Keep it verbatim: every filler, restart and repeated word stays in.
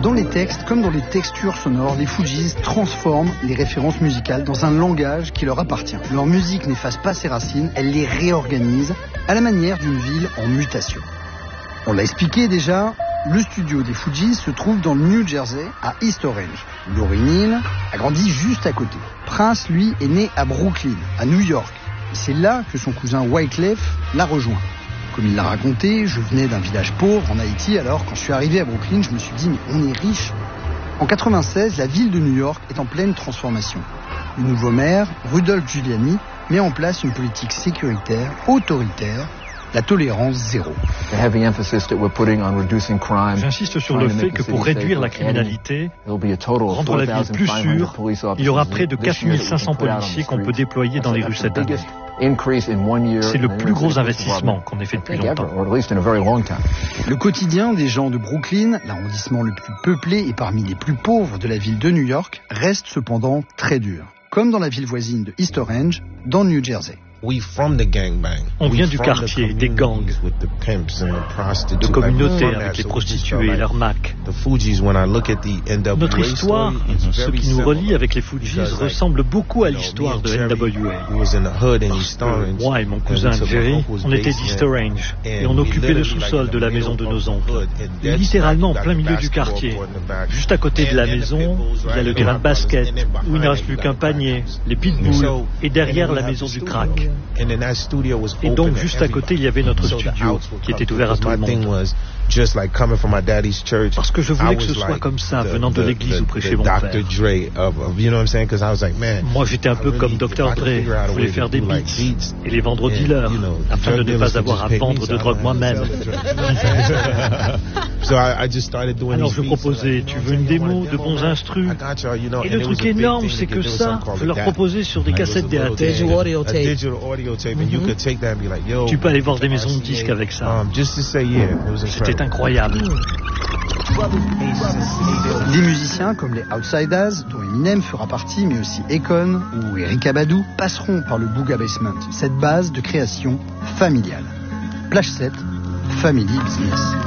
Dans les textes comme dans les textures sonores, les Fugees transforment les références musicales dans un langage qui leur appartient. Leur musique n'efface pas ses racines, elle les réorganise à la manière d'une ville en mutation. On l'a expliqué déjà, le studio des Fugees se trouve dans le New Jersey, à East Orange. Lauryn Hill a grandi juste à côté. Prince, lui, est né à Brooklyn, à New York. Et c'est là que son cousin Wyclef l'a rejoint. Comme il l'a raconté, je venais d'un village pauvre en Haïti, alors quand je suis arrivé à Brooklyn, je me suis dit, mais on est riche. En quatre-vingt-seize, la ville de New York est en pleine transformation. Le nouveau maire, Rudolph Giuliani, met en place une politique sécuritaire, autoritaire, la tolérance zéro. J'insiste sur le fait que pour réduire la criminalité, rendre la ville plus sûre, il y aura près de quatre mille cinq cents policiers qu'on peut déployer dans les rues cette année. C'est le plus gros investissement qu'on ait fait depuis longtemps. Le quotidien des gens de Brooklyn, l'arrondissement le plus peuplé et parmi les plus pauvres de la ville de New York, reste cependant très dur. Comme dans la ville voisine de East Orange, dans le New Jersey. On vient du quartier, des gangs, de communautés avec les prostituées et leurs macs. Notre histoire, ce qui nous relie avec les Fugees, ressemble beaucoup à l'histoire de N W A. Parce que moi et mon cousin Jerry, on était d'East Orange et on occupait le sous-sol de la maison de nos oncles. Littéralement en plein milieu du quartier. Juste à côté de la maison, il y a le terrain de basket, où il ne reste plus qu'un panier, les pitbulls, et derrière la maison du crack. Et donc, juste à côté, il y avait notre studio qui était ouvert à tout le monde. Parce que je voulais que ce soit comme ça, venant de l'église où prêchait mon père. Moi, j'étais un peu comme docteur Dre. Je voulais faire des beats et les vendre aux dealers, afin de ne pas avoir à vendre de drogue moi-même. Alors je proposais, tu veux une démo, de bons instrus? Et le truc énorme, c'est que ça, je leur proposais sur des cassettes D A T. Mm-hmm. Tu peux aller voir des maisons de disques avec ça. C'était incroyable. Des musiciens comme les Outsidaz, dont Eminem fera partie, mais aussi Akon ou Erykah Badu, passeront par le Booga Basement, cette base de création familiale. Plage sept, Family Business.